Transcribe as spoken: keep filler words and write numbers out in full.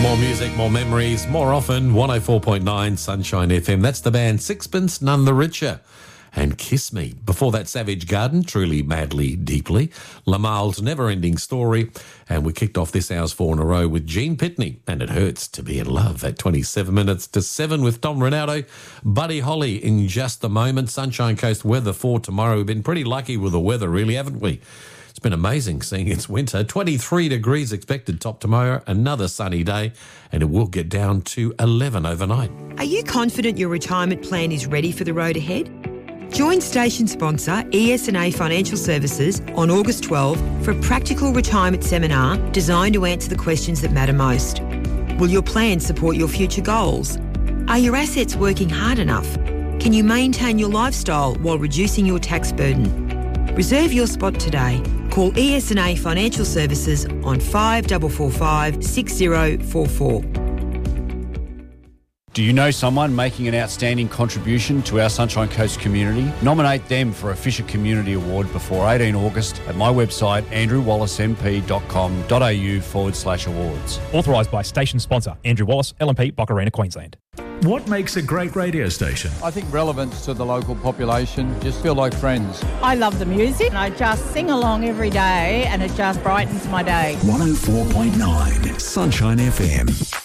More music, more memories, more often. one oh four point nine Sunshine F M. That's the band Sixpence None the Richer. And Kiss Me. Before that, Savage Garden, Truly, Madly, Deeply. Lamal's Never-Ending Story. And we kicked off this hour's four in a row with Gene Pitney. And It Hurts to Be in Love at twenty-seven minutes to seven with Tom Ronaldo. Buddy Holly in just a moment. Sunshine Coast weather for tomorrow. We've been pretty lucky with the weather, really, haven't we? It's been amazing seeing it's winter. twenty-three degrees expected top tomorrow, another sunny day, and it will get down to eleven overnight. Are you confident your retirement plan is ready for the road ahead? Join station sponsor E S and A Financial Services on August twelfth for a practical retirement seminar designed to answer the questions that matter most. Will your plan support your future goals? Are your assets working hard enough? Can you maintain your lifestyle while reducing your tax burden? Reserve your spot today. Call E S and A Financial Services on five four four five, six zero four four. Do you know someone making an outstanding contribution to our Sunshine Coast community? Nominate them for a Fisher Community Award before eighteenth August at my website andrewwallaceMP.com.au forward slash awards. Authorised by station sponsor Andrew Wallace, L M P, Boccarina, Queensland. What makes a great radio station? I think relevance to the local population, just feel like friends. I love the music and I just sing along every day and it just brightens my day. one oh four point nine Sunshine F M.